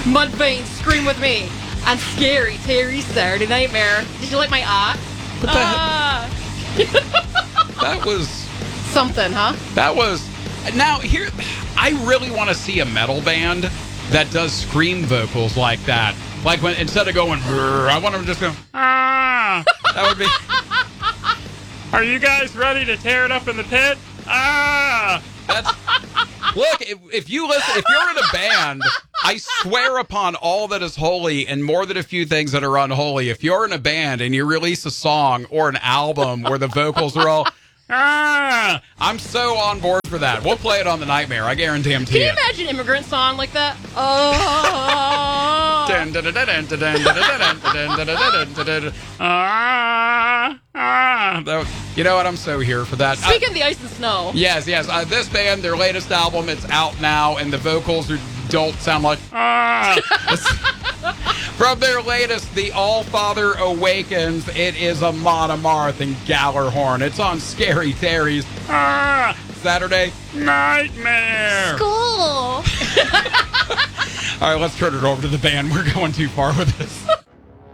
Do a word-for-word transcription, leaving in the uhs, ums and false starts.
Mudvayne, Scream With Me, and Scary Terry's Saturday Nightmare. Did you like my ah? What the Ah. That was... Something, huh? That was... Now, here, I really want to see a metal band that does scream vocals like that. Like, when instead of going, I want them to just go, ah. That would be... Are you guys ready to tear it up in the pit? Ah! That's... Look, if, if you listen, if you're in a band, I swear upon all that is holy and more than a few things that are unholy, if you're in a band and you release a song or an album where the vocals are all, ah, I'm so on board for that. We'll play it on the Nightmare. I guarantee him to Can you. you imagine an immigrant song like that? Oh. Ah, ah. That- You know what? I'm so here for that. I- Speaking of the ice and snow. Yes, yes. Uh, this band, their latest album, it's out now, and the vocals are, don't sound like ah. From their latest, The All-Father Awakens, it is Amon Amarth and Gallarhorn. It's on Scary Terry's ah, Saturday Nightmare. Cool. All right, let's turn it over to the band. We're going too far with this.